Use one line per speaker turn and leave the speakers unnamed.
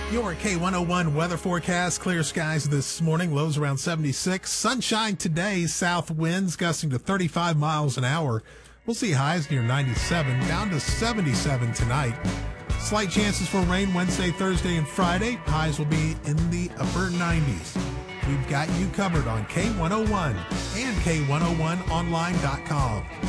Your K101 weather forecast. Clear skies this morning. Lows around 76. Sunshine today. South winds gusting to 35 miles an hour. We'll see highs near 97, down to 77 tonight. Slight chances for rain Wednesday, Thursday, and Friday. Highs will be in the upper 90s. We've got you covered on K101 and K101online.com.